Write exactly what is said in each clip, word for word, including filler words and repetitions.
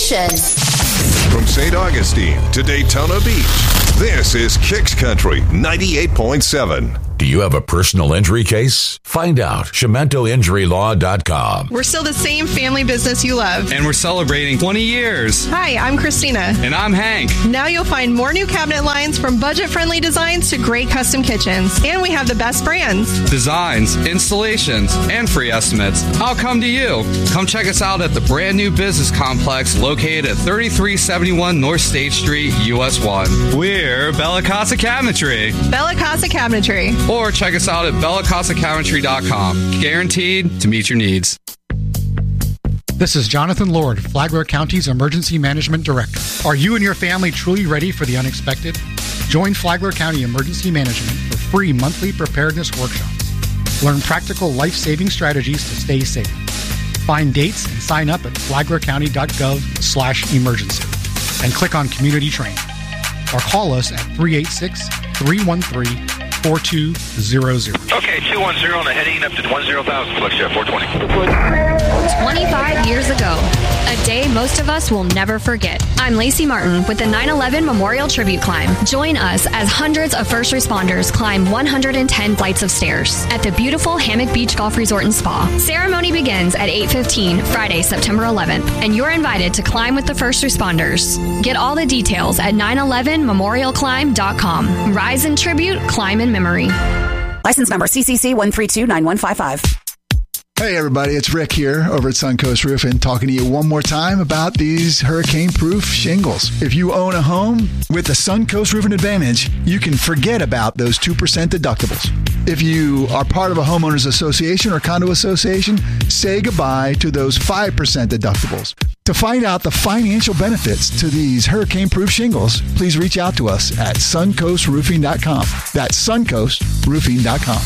station. From Saint Augustine to Daytona Beach, this is Kicks Country ninety-eight point seven. Do you have a personal injury case? Find out. Shimento Injury Law dot com. We're still the same family business you love. And we're celebrating twenty years. Hi, I'm Christina. And I'm Hank. Now you'll find more new cabinet lines from budget-friendly designs to great custom kitchens. And we have the best brands. Designs, installations, and free estimates. I'll come to you. Come check us out at the brand new business complex located at thirty-three seventy-one North State Street, U S one. We're Bella Casa Cabinetry. Bella Casa Cabinetry. Or check us out at bella casa cabinetry dot com. Guaranteed to meet your needs. This is Jonathan Lord, Flagler County's Emergency Management Director. Are you and your family truly ready for the unexpected? Join Flagler County Emergency Management for free monthly preparedness workshops. Learn practical life-saving strategies to stay safe. Find dates and sign up at flagler county dot gov slash emergency and click on Community Training. Or call us at three eight six, three one three, four two zero zero. Okay, two one zero and heading up to one zero thousand, flex jet four twenty. twenty-five years ago, a day most of us will never forget. I'm Lacey Martin with the nine eleven Memorial Tribute Climb. Join us as hundreds of first responders climb one hundred ten flights of stairs at the beautiful Hammock Beach Golf Resort and Spa. Ceremony begins at eight fifteen, Friday, September eleventh, and you're invited to climb with the first responders. Get all the details at nine eleven memorial climb dot com. Rise in tribute, climb in memory. License number C C C one three two nine one five five. Hey everybody, it's Rick here over at Suncoast Roofing, talking to you one more time about these hurricane-proof shingles. If you own a home with the Suncoast Roofing Advantage, you can forget about those two percent deductibles. If you are part of a homeowners association or condo association, say goodbye to those five percent deductibles. To find out the financial benefits to these hurricane-proof shingles, please reach out to us at suncoast roofing dot com. That's suncoast roofing dot com.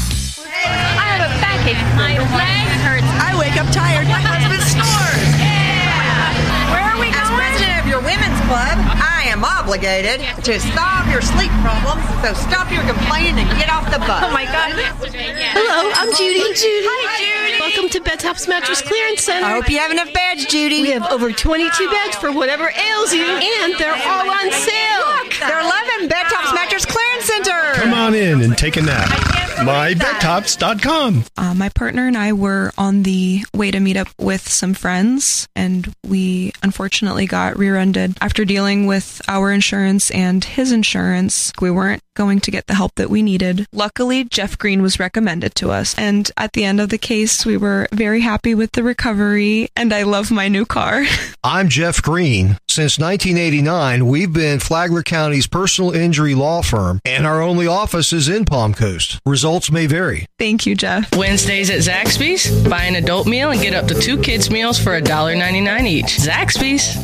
I have a backache. My leg hurts. I wake up tired. My husband snores. Yeah. Where are we going? As president of your women's club, I am obligated to solve your sleep problems. So stop your complaining and get off the bus. Oh my God. Hello, I'm Judy. Judy. Hi, Judy. Welcome to Bed Tops Mattress Clearance Center. I hope you have enough beds, Judy. We have over twenty-two beds for whatever ails you, and they're all on sale. Look, they're eleven Bed Tops Mattress Clearance Center. Come on in and take a nap. my bed tops dot com. Uh, my partner and I were on the way to meet up with some friends, and we unfortunately got rear-ended. After dealing with our insurance and his insurance, we weren't going to get the help that we needed. Luckily, Jeff Green was recommended to us, and at the end of the case, we were very happy with the recovery, and I love my new car. I'm Jeff Green. Since nineteen eighty-nine, we've been Flagler County's personal injury law firm, and our only office is in Palm Coast. Results may vary. Thank you, Jeff. Wednesdays at Zaxby's. Buy an adult meal and get up to two kids' meals for one dollar ninety-nine each. Zaxby's.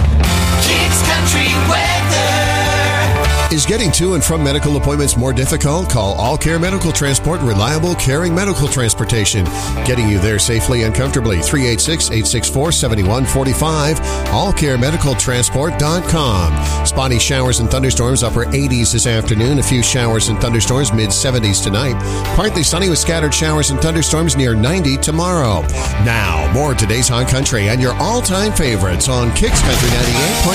Kicks Country Weather. Is getting to and from medical appointments more difficult? Call All Care Medical Transport, reliable, caring medical transportation. Getting you there safely and comfortably. three eight six, eight six four, seven one four five. all care medical transport dot com. Spotty showers and thunderstorms, upper eighties this afternoon. A few showers and thunderstorms, mid seventies tonight. Partly sunny with scattered showers and thunderstorms, near ninety tomorrow. Now, more of today's Hot Country and your all-time favorites on Kicks Country ninety-eight point seven.